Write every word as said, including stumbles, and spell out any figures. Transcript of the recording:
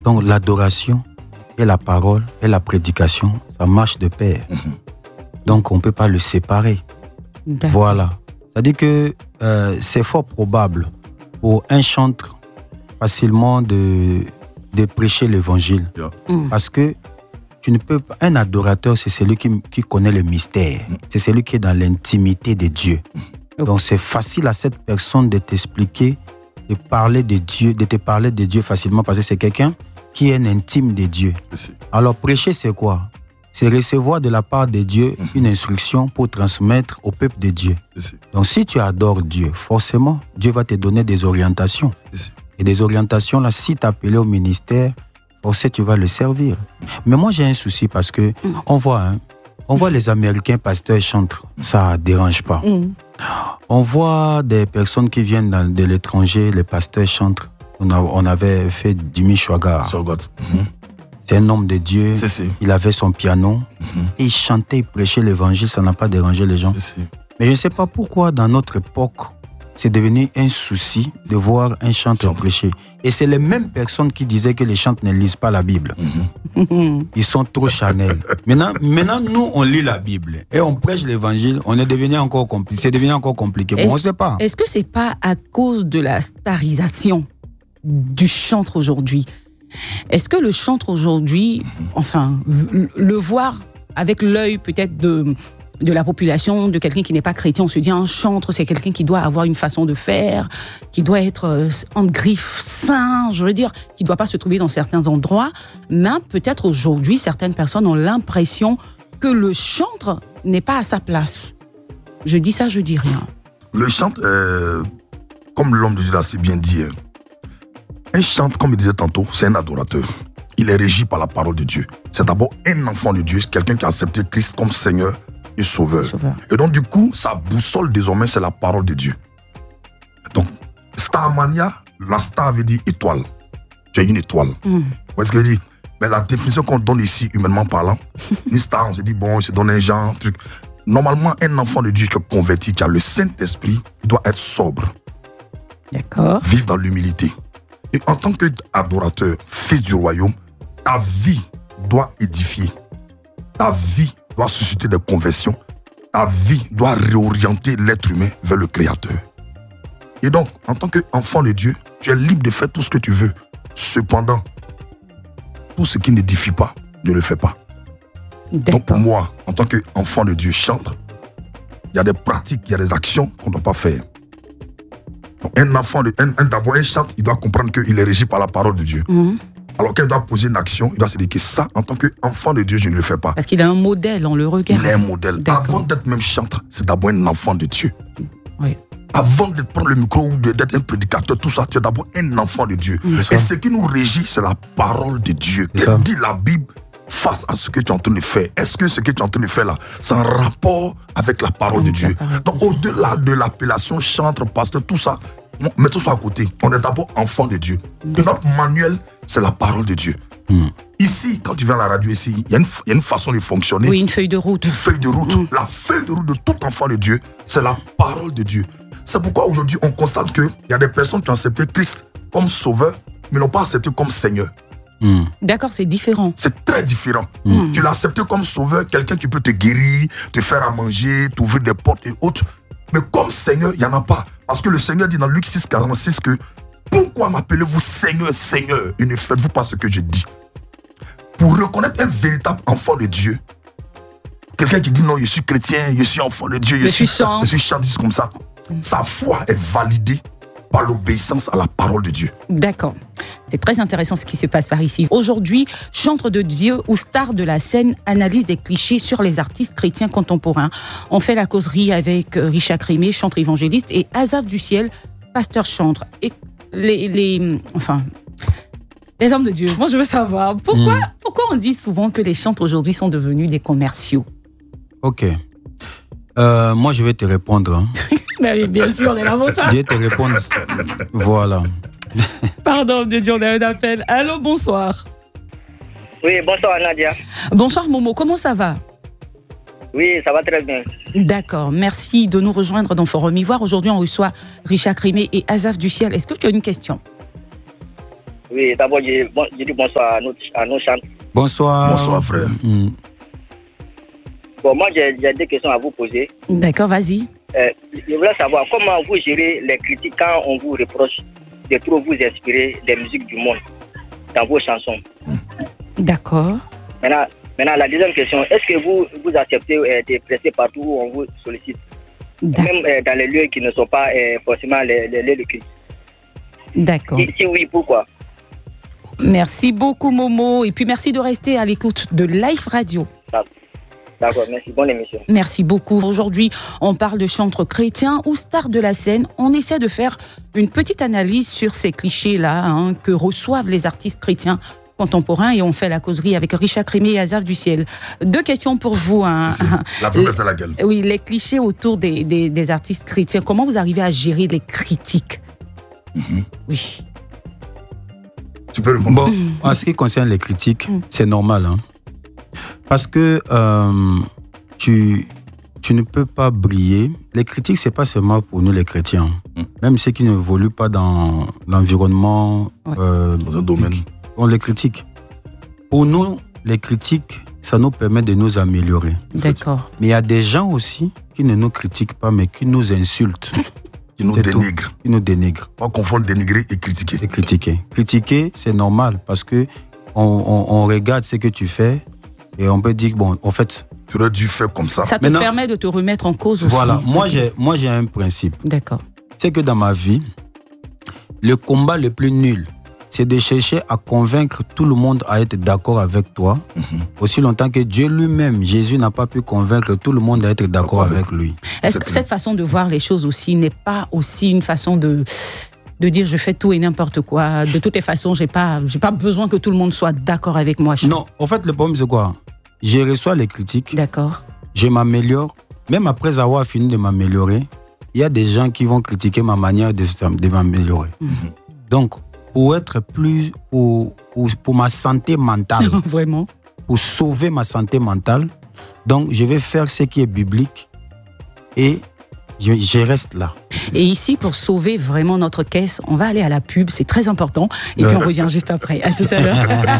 Donc l'adoration et la parole et la prédication, ça marche de pair. Mm-hmm. Donc on ne peut pas le séparer. D'accord. Voilà. C'est-à-dire que euh, c'est fort probable pour un chantre facilement de, de prêcher l'évangile. Yeah. Mm. Parce que tu ne peux pas, un adorateur, c'est celui qui, qui connaît le mystère. Mm. C'est celui qui est dans l'intimité de Dieu. Mm. Okay. Donc c'est facile à cette personne de t'expliquer, de parler de Dieu, de te parler de Dieu facilement parce que c'est quelqu'un qui est un intime de Dieu. Merci. Alors prêcher, c'est quoi? C'est recevoir de la part de Dieu mmh. une instruction pour transmettre au peuple de Dieu. Merci. Donc si tu adores Dieu, forcément, Dieu va te donner des orientations. Merci. Et des orientations, là, si tu es appelé au ministère, forcément, tu vas le servir. Mais moi, j'ai un souci parce que mmh. on voit, hein, on voit les Américains pasteurs et chantres, ça ne dérange pas. Mmh. On voit des personnes qui viennent dans, de l'étranger, les pasteurs et chantres. On, a, on avait fait Jimmy Swaggart. Mmh. C'est un homme de Dieu. C'est, c'est. Il avait son piano. Mm-hmm. Et il chantait, il prêchait l'évangile. Ça n'a pas dérangé les gens. C'est, c'est. Mais je ne sais pas pourquoi, dans notre époque, c'est devenu un souci de voir un chanteur prêcher. Et c'est les mêmes personnes qui disaient que les chantres ne lisent pas la Bible. Mm-hmm. Ils sont trop charnels. Maintenant, maintenant, nous, on lit la Bible et on prêche l'évangile. On est devenu encore compliqué. C'est devenu encore compliqué. Bon, on ne sait pas. Est-ce que ce n'est pas à cause de la starisation du chantre aujourd'hui? Est-ce que le chantre aujourd'hui, enfin, le voir avec l'œil peut-être de, de la population, de quelqu'un qui n'est pas chrétien, on se dit un chantre, c'est quelqu'un qui doit avoir une façon de faire, qui doit être euh, en griffe saint, je veux dire, qui ne doit pas se trouver dans certains endroits. Mais peut-être aujourd'hui, certaines personnes ont l'impression que le chantre n'est pas à sa place. Je dis ça, je dis rien. Le chantre, euh, comme l'homme de Dieu l'a si bien dit, un chantre, comme il disait tantôt, c'est un adorateur. Il est régi par la parole de Dieu. C'est d'abord un enfant de Dieu, c'est quelqu'un qui a accepté Christ comme Seigneur et Sauveur. Sauveur. Et donc, du coup, sa boussole désormais, c'est la parole de Dieu. Donc, Starmania, la star veut dire étoile. Tu es une étoile. Mm. Vous voyez ce que je veux dire? Mais la définition qu'on donne ici, humainement parlant, une star, on se dit, bon, il se donne un genre, truc. Normalement, un enfant de Dieu qui est converti, qui a le Saint-Esprit, il doit être sobre. D'accord. Vivre dans l'humilité. Et en tant qu'adorateur, fils du royaume, ta vie doit édifier. Ta vie doit susciter des conversions. Ta vie doit réorienter l'être humain vers le Créateur. Et donc, en tant qu'enfant de Dieu, tu es libre de faire tout ce que tu veux. Cependant, tout ce qui n'édifie pas, ne le fais pas. D'accord. Donc pour moi, en tant qu'enfant de Dieu, chantre, il y a des pratiques, il y a des actions qu'on ne doit pas faire. Donc, un enfant, de, un, un, d'abord un chante, il doit comprendre qu'il est régi par la parole de Dieu. Mmh. Alors qu'il doit poser une action, il doit se dire que ça, en tant qu'enfant de Dieu, je ne le fais pas. Parce qu'il a un modèle, on le regarde. Il est un modèle. D'accord. Avant d'être même chantre, c'est d'abord un enfant de Dieu. Oui. Avant de prendre le micro ou d'être un prédicateur, tout ça, tu es d'abord un enfant de Dieu. Mmh. Et ce qui nous régit, c'est la parole de Dieu. Que dit la Bible face à ce que tu es en train de faire? Est-ce que ce que tu es en train de faire là, c'est en rapport avec la parole mmh, de Dieu? Donc au-delà de l'appellation chantre, pasteur, tout ça, mettons ça à côté. On est d'abord enfant de Dieu. Et notre manuel, c'est la parole de Dieu. Mm. Ici, quand tu viens à la radio ici, il y, y a une façon de fonctionner. Oui, une feuille de route. Une feuille de route. Mm. La feuille de route de tout enfant de Dieu, c'est la parole de Dieu. C'est pourquoi aujourd'hui, on constate qu'il y a des personnes qui ont accepté Christ comme sauveur, mais n'ont pas accepté comme Seigneur. Mm. D'accord, c'est différent. C'est très différent. Mm. Tu l'as accepté comme sauveur, quelqu'un qui peut te guérir, te faire à manger, t'ouvrir des portes et autres. Mais comme Seigneur, il n'y en a pas. Parce que le Seigneur dit dans Luc six, quarante-six que pourquoi m'appelez-vous Seigneur, Seigneur, et ne faites-vous pas ce que je dis? Pour reconnaître un véritable enfant de Dieu, quelqu'un qui dit non, je suis chrétien, je suis enfant de Dieu, je, je suis chantre, je suis chantre, juste comme ça, sa foi est validée par l'obéissance à la parole de Dieu. D'accord. C'est très intéressant ce qui se passe par ici. Aujourd'hui, chantre de Dieu ou star de la scène analyse des clichés sur les artistes chrétiens contemporains. On fait la causerie avec Richard Crémé, chantre évangéliste, et Azaf du Ciel, pasteur chantre. Et les, les, enfin, les hommes de Dieu, moi je veux savoir, pourquoi, mmh. pourquoi on dit souvent que les chantres aujourd'hui sont devenus des commerciaux? Ok. Euh, moi je vais te répondre. Hein. Mais bien sûr, on est là pour ça. Je vais te répondre. Voilà. Pardon, de Dieu, on a un appel. Allô, bonsoir. Oui, bonsoir Nadia. Bonsoir Momo, comment ça va? Oui, ça va très bien. D'accord, merci de nous rejoindre dans Forum Ivoire. Aujourd'hui, on reçoit Richard Crémé et Azaf du Ciel. Est-ce que tu as une question? Oui, d'abord, je, bon, je dis bonsoir à nos, à nos chants. Bonsoir. Bonsoir, frère. Mm. Bon, moi, j'ai, j'ai des questions à vous poser. D'accord, vas-y. Euh, je voulais savoir comment vous gérez les critiques quand on vous reproche de trop vous inspirer des musiques du monde dans vos chansons. D'accord. Maintenant, maintenant la deuxième question, est-ce que vous, vous acceptez euh, de prester partout où on vous sollicite? D'accord. Même euh, dans les lieux qui ne sont pas euh, forcément les, les lieux de culte. D'accord. Si, si oui, pourquoi? Merci beaucoup, Momo. Et puis, merci de rester à l'écoute de Life Radio. D'accord, merci. Bonne émission. Merci beaucoup. Aujourd'hui, on parle de chantres chrétiens ou stars de la scène. On essaie de faire une petite analyse sur ces clichés-là hein, que reçoivent les artistes chrétiens contemporains et on fait la causerie avec Richard Crémier et Azaf du Ciel. Deux questions pour vous. Hein. La promesse de laquelle? Oui, les clichés autour des, des, des artistes chrétiens. Comment vous arrivez à gérer les critiques? Mm-hmm. Oui. Tu peux répondre. Bon, en ce qui concerne les critiques, c'est normal. Hein? Parce que euh, tu, tu ne peux pas briller. Les critiques, ce n'est pas seulement pour nous les chrétiens. Mm. Même ceux qui ne évoluent pas dans l'environnement, ouais. euh, dans un domaine, on les critique. Pour nous, les critiques, ça nous permet de nous améliorer. D'accord. Mais il y a des gens aussi qui ne nous critiquent pas, mais qui nous insultent. Qui nous dénigrent. Qui nous dénigrent. Pas confondre dénigrer et critiquer. Et critiquer. Critiquer, c'est normal parce que on, on, on regarde ce que tu fais et on peut dire, bon, en fait... Tu aurais dû faire comme ça. Ça te Maintenant, permet de te remettre en cause aussi. Voilà. Moi, j'ai, moi, j'ai un principe. D'accord. C'est que dans ma vie, le combat le plus nul, c'est de chercher à convaincre tout le monde à être d'accord avec toi, mm-hmm. aussi longtemps que Dieu lui-même, Jésus, n'a pas pu convaincre tout le monde à être d'accord avec lui. Est-ce que cette façon de voir les choses aussi n'est pas aussi une façon de, de dire je fais tout et n'importe quoi? De toutes les façons, je n'ai pas, j'ai pas besoin que tout le monde soit d'accord avec moi. Non, en fait, le problème, c'est quoi? Je reçois les critiques, d'accord. Je m'améliore. Même après avoir fini de m'améliorer, il y a des gens qui vont critiquer ma manière de, de m'améliorer. Mm-hmm. Donc, pour être plus, pour, pour, pour ma santé mentale, vraiment, pour sauver ma santé mentale, donc je vais faire ce qui est biblique et je, je reste là. Et ici, pour sauver vraiment notre caisse, on va aller à la pub, c'est très important. Et ouais. puis on revient juste après. À tout à l'heure.